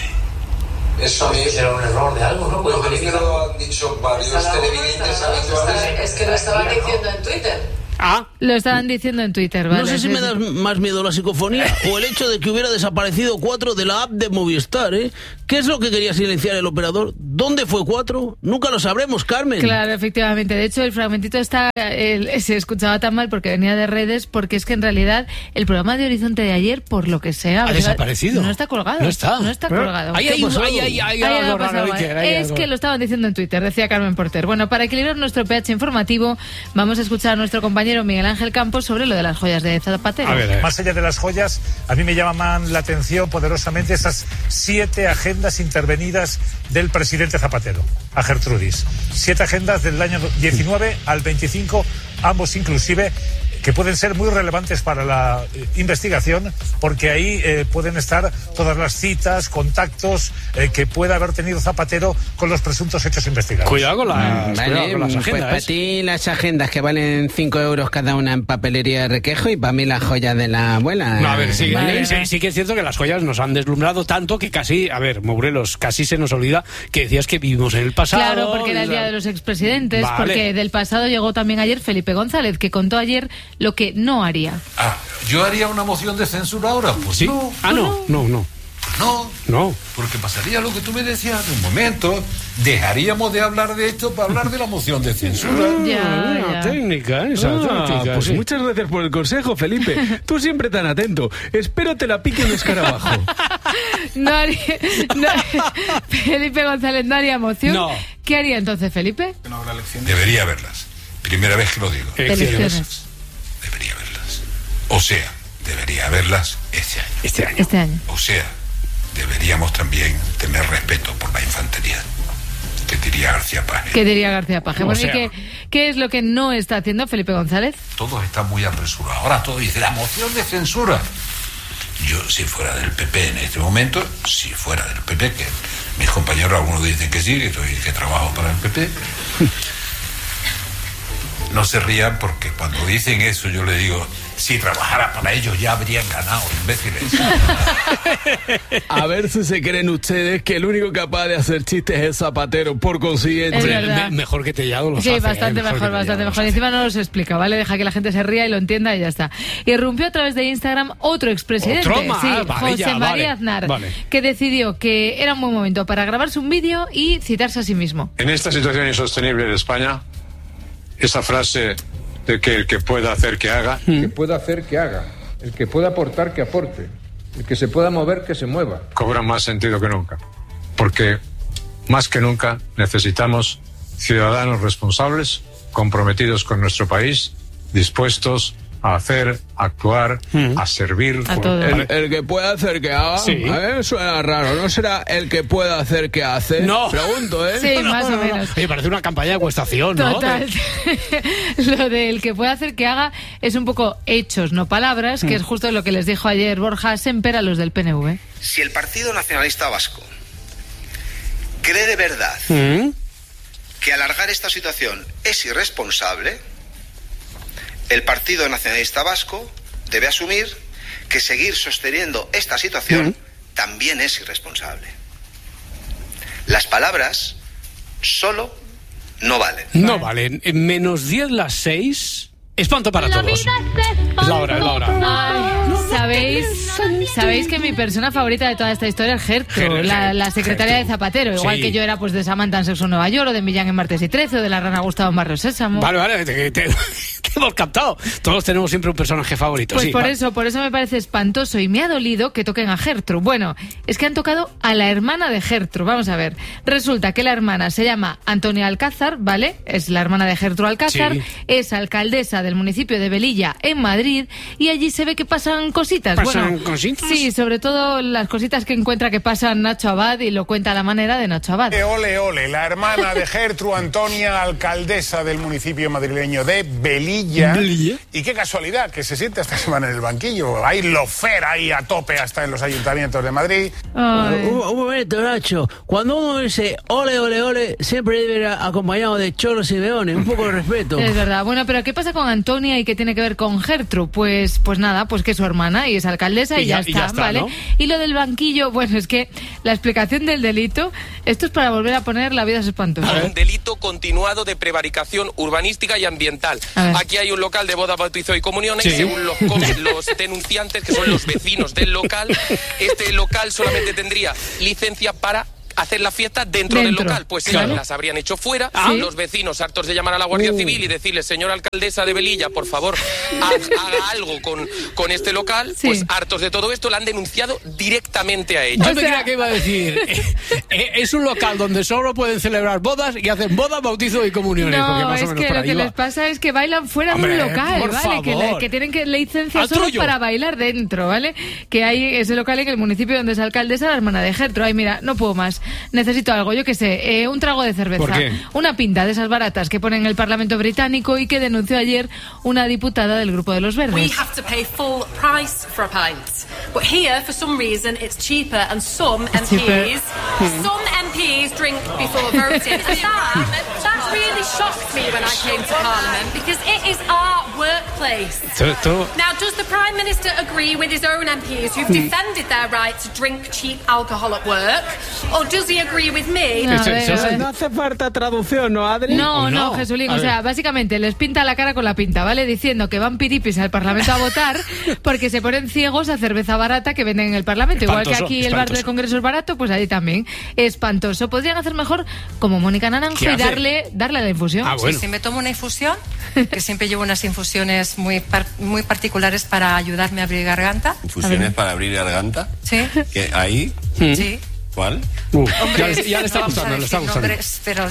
Eso a mí será un error de algo, ¿no? Lo han dicho varios televidentes habituales. Es que lo estaban diciendo en Twitter. Lo estaban diciendo en Twitter, ¿vale? No sé si me da más miedo la psicofonía o el hecho de que hubiera desaparecido 4 de la app de Movistar, ¿eh? ¿Qué es lo que quería silenciar el operador? ¿Dónde fue 4? Nunca lo sabremos, Carmen. Claro, efectivamente. De hecho, el fragmentito se escuchaba tan mal porque venía de redes, porque es que en realidad el programa de Horizonte de ayer, por lo que sea... ¿Ha desaparecido? No está colgado. No está colgado. Hay algo raro. Es que lo estaban diciendo en Twitter, decía Carmen Porter. Bueno, para equilibrar nuestro pH informativo, vamos a escuchar a nuestro compañero Miguel Ángel Campos sobre lo de las joyas de Zapatero. A ver. Más allá de las joyas, a mí me llaman la atención poderosamente esas 7 agendas intervenidas del presidente Zapatero a Gertrudis. 7 agendas del año 19 al 25, ambos inclusive, que pueden ser muy relevantes para la investigación, porque ahí pueden estar todas las citas, contactos que pueda haber tenido Zapatero con los presuntos hechos investigados. Cuidado con las agendas. Pues para ti las agendas que valen 5 euros cada una en papelería de Requejo, y para mí las joyas de la abuela. No, a ver, sí que es cierto que las joyas nos han deslumbrado tanto que casi, Morelos, casi se nos olvida que decías que vivimos en el pasado. Claro, porque era el día de los expresidentes, porque del pasado llegó también ayer Felipe González, que contó ayer lo que no haría. ¿Yo haría una moción de censura ahora? Pues sí. No. No, porque pasaría lo que tú me decías de un momento, dejaríamos de hablar de esto para hablar de la moción de censura. Una técnica, esa táctica. Pues muchas gracias por el consejo, Felipe. Tú siempre tan atento. Espero te la pique un escarabajo. Felipe González no haría moción. No. ¿Qué haría entonces Felipe? No habrá elecciones. Debería haberlas. Primera vez que lo digo. Elecciones. Debería haberlas. O sea, debería haberlas este año. O sea, deberíamos también tener respeto por la infantería. ¿Qué diría García Paje? Bueno, ¿y qué es lo que no está haciendo Felipe González? Todo está muy apresurado. Ahora todo dice la moción de censura. Yo, si fuera del PP en este momento, que mis compañeros, algunos dicen que sí, que trabajo para el PP. No se rían porque cuando dicen eso yo le digo, si trabajara para ellos ya habrían ganado, imbéciles. A ver si se creen ustedes que el único capaz de hacer chistes es Zapatero, por consiguiente. Mejor que Tellado lo sí, hace. Bastante mejor. Y encima no los explica, ¿vale? Deja que la gente se ría y lo entienda y ya está. Irrumpió a través de Instagram otro expresidente, José María Aznar, que decidió que era un buen momento para grabarse un vídeo y citarse a sí mismo. En esta situación insostenible de España, esa frase de que el que pueda hacer que haga, el que pueda hacer que haga, el que pueda aportar que aporte, el que se pueda mover que se mueva, cobra más sentido que nunca, porque más que nunca necesitamos ciudadanos responsables, comprometidos con nuestro país, dispuestos a hacer, a actuar, a servir. El que pueda hacer que haga, sí. Suena raro, ¿no será el que pueda hacer que hace? No. Pregunto, ¿eh? Sí, más o menos. Oye, parece una campaña de acuestación, ¿no? Total. Lo del que pueda hacer que haga es un poco hechos, no palabras, que es justo lo que les dijo ayer Borja Semper a los del PNV. Si el Partido Nacionalista Vasco cree de verdad que alargar esta situación es irresponsable, el Partido Nacionalista Vasco debe asumir que seguir sosteniendo esta situación también es irresponsable. Las palabras solo no valen. No valen. Menos 10 las 6. Espanto para todos. Es la hora. Ay, ¿sabéis que mi persona favorita de toda esta historia es Gertrude, la secretaria de Zapatero? Igual que yo era pues de Samantha en Sexo en Nueva York, o de Millán en Martes y 13, o de la Rana Gustavo en Barrio Sésamo. Vale, te hemos captado. Todos tenemos siempre un personaje favorito. Pues sí, por eso me parece espantoso y me ha dolido que toquen a Gertrude. Bueno, es que han tocado a la hermana de Gertrude. Vamos a ver. Resulta que la hermana se llama Antonia Alcázar, ¿vale? Es la hermana de Gertrude Alcázar, es alcaldesa del municipio de Velilla, en Madrid, y allí se ve que pasan cositas. ¿Cositas? Sí, sobre todo las cositas que encuentra que pasan Nacho Abad, y lo cuenta a la manera de Nacho Abad. Ole, la hermana de Gertrude, Antonia, alcaldesa del municipio madrileño de Velilla. Y qué casualidad que se siente esta semana en el banquillo. Hay lofer ahí a tope hasta en los ayuntamientos de Madrid. Un momento, Nacho. Cuando uno dice ole, siempre debe ir acompañado de choros y leones. Un poco de respeto. Es verdad. Bueno, pero ¿qué pasa con Antonia y qué tiene que ver con Gertrude? Pues nada, pues que es su hermana y es alcaldesa y ya está, ¿vale? ¿No? Y lo del banquillo, bueno, es que la explicación del delito, esto es para volver a poner La vida es espantosa. Un delito continuado de prevaricación urbanística y ambiental. Aquí hay un local de boda, bautizo y comuniones, según los denunciantes, que son los vecinos del local. Este local solamente tendría licencia para hacer la fiesta dentro del local, pues claro, las habrían hecho fuera. Los vecinos, hartos de llamar a la Guardia Civil y decirle: señora alcaldesa de Velilla, por favor, haga algo con este local, pues hartos de todo esto, la han denunciado directamente a ellos. Yo me creía que iba a decir, es un local donde solo pueden celebrar bodas y hacen bodas, bautizo y comuniones. No, más es o menos que lo que les pasa es que bailan fuera de un local, ¿vale? Que tienen licencia solo para bailar dentro, ¿vale? Que hay ese local en el municipio donde es alcaldesa la hermana de Gertrude. Ay, mira, no puedo más. Necesito algo, yo qué sé, un trago de cerveza. ¿Por qué? Una pinta de esas baratas que ponen en el Parlamento británico y que denunció ayer una diputada del Grupo de los Verdes. We have to pay full price for a pint. But here, for some reason, it's cheaper and some MPs drink before voting. And that really shocked me when I came to Parliament because it is our workplace. Now, does the Prime Minister agree with his own MPs who've defended their right to drink cheap alcohol at work? Or does he agree with me? No hace falta traducción, ¿no, Adri? No, Jesulín, o sea, básicamente les pinta la cara con la pinta, ¿vale? Diciendo que van piripis al Parlamento a votar porque se ponen ciegos a cerveza barata que venden en el Parlamento. Igual que aquí el bar del Congreso es barato, pues allí también. Espantoso. Podrían hacer mejor como Mónica Naranjo y darle la infusión. Bueno. Si me tomo una infusión, que siempre llevo unas infusiones muy particulares para ayudarme a abrir garganta. ¿Infusiones para abrir garganta? Sí. ¿Que ahí? Sí. ¿Cuál? Ya le está gustando, Pero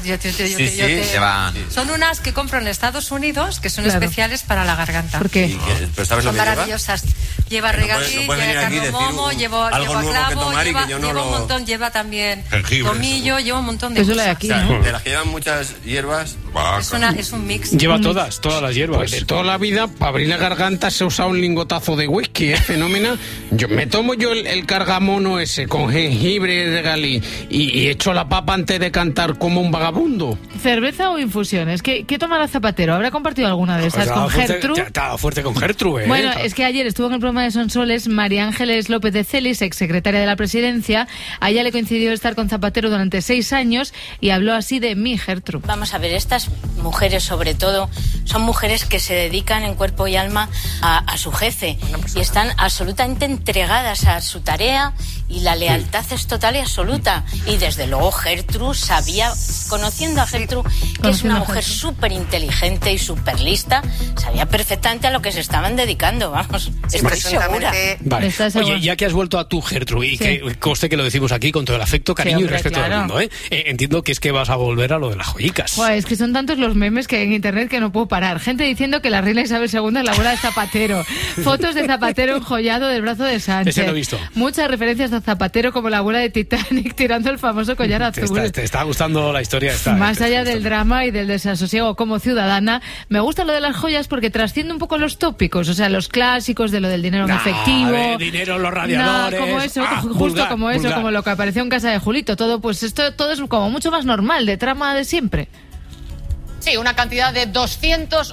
son unas que compro en Estados Unidos que son especiales para la garganta. ¿Por qué? ¿Pero sabes lo que maravillosas. Lleva regatí, lleva cardamomo, lleva clavo, lleva un montón, lleva también tomillo, lleva un montón de cosas. Aquí, ¿no? De las que llevan muchas hierbas. Es un mix. Lleva todas las hierbas. Pues de toda la vida, para abrir la garganta se usa un lingotazo de whisky, fenómeno. Me tomo el cargamono ese con jengibre, regalí, y echo la papa antes de cantar como un vagabundo. ¿Cerveza o infusiones? ¿Qué tomará Zapatero? ¿Habrá compartido alguna de esas con Gertrude? Estaba fuerte con Gertrude. Bueno, es que ayer estuvo en el programa de Sonsoles María Ángeles López de Celis, exsecretaria de la Presidencia. A ella le coincidió estar con Zapatero durante 6 años y habló así de mi Gertrude. Vamos a ver, estas mujeres sobre todo son mujeres que se dedican en cuerpo y alma a su jefe y están absolutamente entregadas a su tarea y la lealtad es total y absoluta. Y desde luego Gertrude sabía, conociendo a Gertrude, que es una mujer súper inteligente y súper lista, sabía perfectamente a lo que se estaban dedicando, vamos, estoy segura. Vale. Oye, ya que has vuelto a tu Gertrude, y que conste que lo decimos aquí con todo el afecto, cariño y respeto del mundo, entiendo que es que vas a volver a lo de las joyicas. Es que son tantos los memes que hay en internet que no puedo parar. Gente diciendo que la reina Isabel II es la abuela de Zapatero. Fotos de Zapatero enjollado del brazo de Sánchez. Ese lo he visto. Muchas referencias a Zapatero como la abuela de Titanic tirando el famoso collar azul. Te está gustando la historia esta. Más allá del drama y del desasosiego como ciudadana, me gusta lo de las joyas porque trasciende un poco los tópicos, o sea, los clásicos de lo del dinero en efectivo. Dinero, los radiadores. Como eso, justo como eso, como lo que apareció en casa de Julito. Todo es como mucho más normal, de trama de siempre. Sí, una cantidad de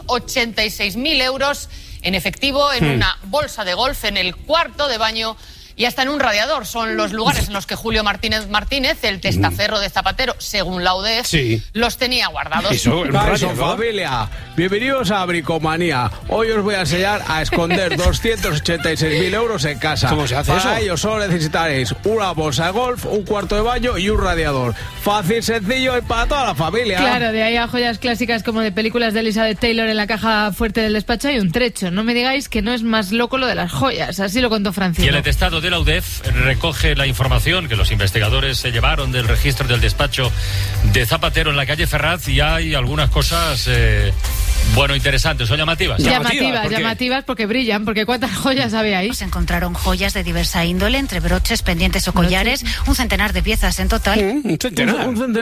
286.000 euros en efectivo en una bolsa de golf en el cuarto de baño y hasta en un radiador. Son los lugares en los que Julio Martínez Martínez, el testaferro de Zapatero, según la UDEF, los tenía guardados. Eso, familia, bienvenidos a Bricomanía. Hoy os voy a enseñar a esconder 286.000 euros en casa. ¿Cómo se hace eso? Para ello solo necesitaréis una bolsa de golf, un cuarto de baño y un radiador. Fácil, sencillo y para toda la familia. Claro, de ahí a joyas clásicas como de películas de Elizabeth Taylor en la caja fuerte del despacho hay un trecho. No me digáis que no es más loco lo de las joyas. Así lo contó Francisco. Y el atestado de la UDEF recoge la información que los investigadores se llevaron del registro del despacho de Zapatero en la calle Ferraz, y hay algunas cosas interesantes o llamativas. Llamativas porque brillan, porque ¿cuántas joyas había ahí? Se encontraron joyas de diversa índole, entre broches, pendientes o collares, un centenar de piezas en total. Un centenar.